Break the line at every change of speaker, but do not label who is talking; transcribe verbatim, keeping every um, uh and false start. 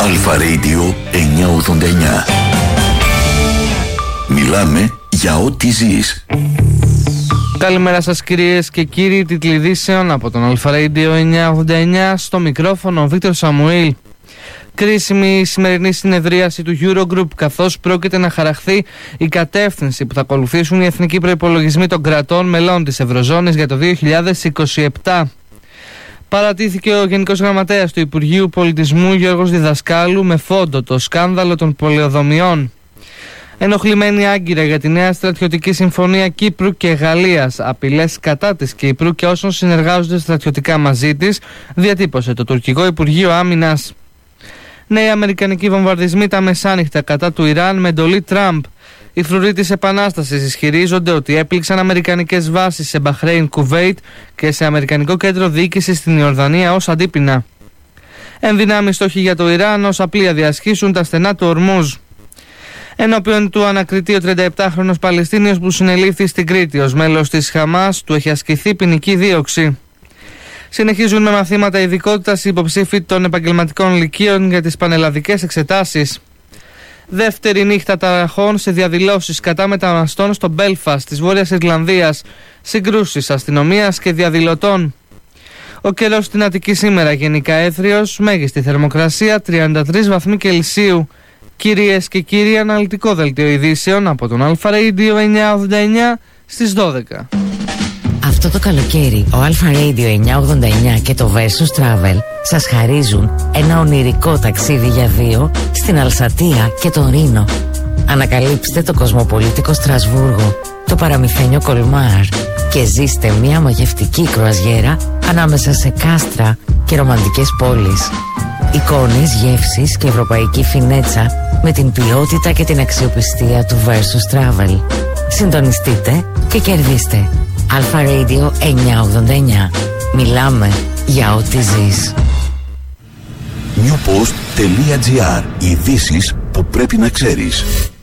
Αλφα Radio εννιακόσια ογδόντα εννιά. Μιλάμε για ό,τι ζεις.
Καλημέρα σας κυρίες και κύριοι, τίτλοι ειδήσεων από τον Αλφα Radio εννιακόσια ογδόντα εννιά, στο μικρόφωνο Βίκτορ Σαμουήλ. Κρίσιμη η σημερινή συνεδρίαση του Eurogroup, καθώς πρόκειται να χαραχθεί η κατεύθυνση που θα ακολουθήσουν οι εθνικοί προϋπολογισμοί των κρατών μελών της Ευρωζώνης για το δύο χιλιάδες είκοσι επτά. Παρατήθηκε ο Γενικός Γραμματέας του Υπουργείου Πολιτισμού Γιώργος Διδασκάλου με φόντο το σκάνδαλο των πολεοδομιών. Ενοχλημένη άγκυρα για τη νέα στρατιωτική συμφωνία Κύπρου και Γαλλίας, απειλές κατά της Κύπρου και όσων συνεργάζονται στρατιωτικά μαζί της, διατύπωσε το τουρκικό Υπουργείο Άμυνας. Νέοι αμερικανικοί βομβαρδισμοί τα μεσάνυχτα κατά του Ιράν με εντολή Τραμπ. Οι φρουροί της Επανάστασης ισχυρίζονται ότι έπληξαν αμερικανικές βάσεις σε Μπαχρέιν, Κουβέιτ και σε αμερικανικό κέντρο διοίκησης στην Ιορδανία ως αντίπεινα. Ενδυνάμει στόχοι για το Ιράν όσα πλοία διασχίσουν τα στενά του Ορμούζ. Ενώπιον του ανακριτή ο τριανταεπτάχρονος Παλαιστίνιος που συνελήφθη στην Κρήτη ως μέλος της Χαμάς, του έχει ασκηθεί ποινική δίωξη. Συνεχίζουν με μαθήματα ειδικότητας οι υποψήφοι των επαγγελματικών λυκείων για τις πανελλαδικές εξετάσεις. Δεύτερη νύχτα ταραχών σε διαδηλώσεις κατά μεταναστών στο Μπέλφαστ της Βόρειας Ιρλανδίας, συγκρούσεις αστυνομίας και διαδηλωτών. Ο καιρός στην Αττική σήμερα γενικά έθριος, μέγιστη θερμοκρασία τριάντα τρεις βαθμοί Κελσίου. Κυρίες και κύριοι, αναλυτικό δελτίο ειδήσεων από τον Αλφα Radio εννιακόσια ογδόντα εννιά στις δώδεκα.
Αυτό το καλοκαίρι ο Αλφα Radio εννιακόσια ογδόντα εννιά και το Versus Travel σας χαρίζουν ένα ονειρικό ταξίδι για δύο στην Αλσατία και τον Ρήνο. Ανακαλύψτε το κοσμοπολίτικο Στρασβούργο, το παραμυθένιο Κολμάρ και ζήστε μια μαγευτική κρουαζιέρα ανάμεσα σε κάστρα και ρομαντικές πόλεις. Εικόνες, γεύσεις και ευρωπαϊκή φινέτσα με την ποιότητα και την αξιοπιστία του Versus Travel. Συντονιστείτε και κερδίστε. Αλφα Radio εννιακόσια ογδόντα εννιά. Μιλάμε για ό,τι ζεις.
newpost.gr. Ειδήσεις που πρέπει να ξέρεις.